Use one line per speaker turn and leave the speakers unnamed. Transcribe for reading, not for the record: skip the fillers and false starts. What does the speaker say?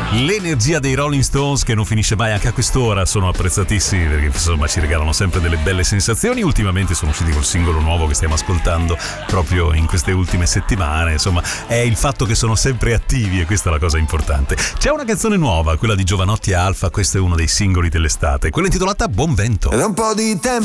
L'energia dei Rolling Stones che non finisce mai anche a quest'ora, sono apprezzatissimi perché insomma ci regalano sempre delle belle sensazioni. Ultimamente sono usciti col singolo nuovo che stiamo ascoltando proprio in queste ultime settimane, insomma è il fatto che sono sempre attivi e questa è la cosa importante. C'è una canzone nuova, quella di Jovanotti e Alfa, questo è uno dei singoli dell'estate, quella intitolata Buon Vento.
Ed un po' di tempo